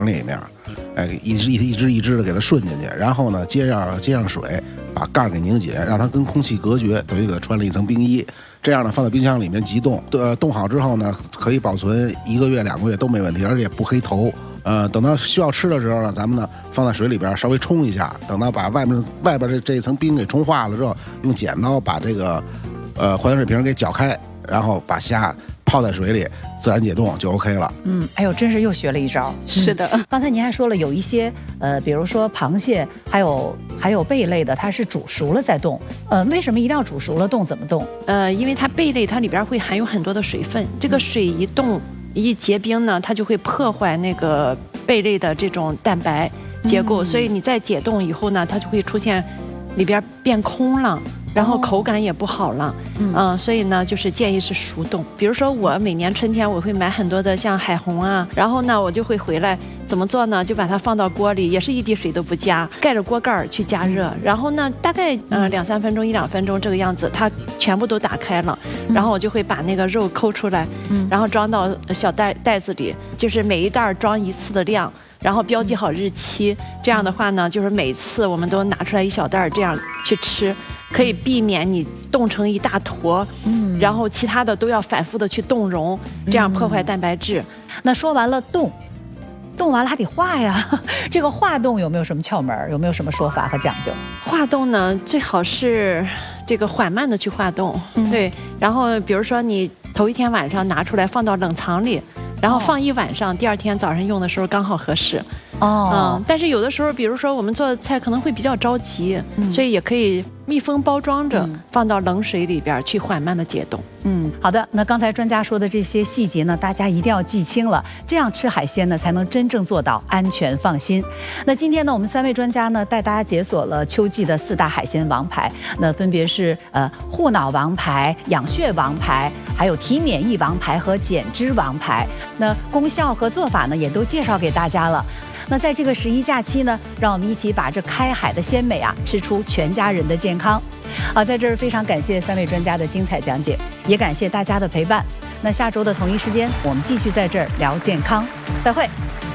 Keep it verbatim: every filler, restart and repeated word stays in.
里面，哎，一支一支一支的给它顺进去，然后呢，接上接上水，把盖儿给拧紧，让它跟空气隔绝，等于给它穿了一层冰衣。这样呢，放在冰箱里面急冻，呃，冻好之后呢，可以保存一个月、两个月都没问题，而且不黑头。呃，等到需要吃的时候呢，咱们呢放在水里边稍微冲一下，等到把外面外边这这一层冰给冲化了之后，用剪刀把这个呃矿泉水瓶给搅开，然后把虾泡在水里，自然解冻就 OK 了。 嗯，哎呦，真是又学了一招。 是的， 嗯、刚才您还说了有一些呃，比如说螃蟹，还有还有贝类的，它是煮熟了再冻。呃，为什么一定要煮熟了冻？怎么冻？ 呃，因为它贝类它里边会含有很多的水分，这个水一冻。一结冰呢，它就会破坏那个贝类的这种蛋白结构，嗯、所以你在解冻以后呢，它就会出现里边变空了，然后口感也不好了。嗯、呃，所以呢，就是建议是熟冻。比如说我每年春天我会买很多的像海虹啊，然后呢我就会回来怎么做呢？就把它放到锅里，也是一滴水都不加，盖着锅盖去加热，然后呢大概呃两三分钟一两分钟这个样子，它全部都打开了。然后我就会把那个肉抠出来，嗯、然后装到小袋袋子里，就是每一袋装一次的量，然后标记好日期。这样的话呢，就是每次我们都拿出来一小袋，这样去吃，可以避免你冻成一大坨，嗯，然后其他的都要反复的去冻溶，这样破坏蛋白质。 嗯、那说完了冻，冻完了还得化呀，这个化冻有没有什么窍门？有没有什么说法和讲究？ 化冻呢，最好是这个缓慢的去化冻，嗯、对。然后比如说你头一天晚上拿出来放到冷藏里，然后放一晚上，哦、第二天早上用的时候刚好合适。哦，嗯，但是有的时候，比如说我们做菜可能会比较着急，嗯、所以也可以密封包装着，嗯、放到冷水里边去缓慢的解冻。 嗯，好的。那刚才专家说的这些细节呢，大家一定要记清了，这样吃海鲜呢才能真正做到安全放心。那今天呢，我们三位专家呢带大家解锁了秋季的四大海鲜王牌，那分别是呃护脑王牌、养血王牌，还有提免疫王牌和减脂王牌。那功效和做法呢也都介绍给大家了。那在这个十一假期呢，让我们一起把这开海的鲜美啊吃出全家人的健康。好，在这儿非常感谢三位专家的精彩讲解，也感谢大家的陪伴。那下周的同一时间，我们继续在这儿聊健康，再会。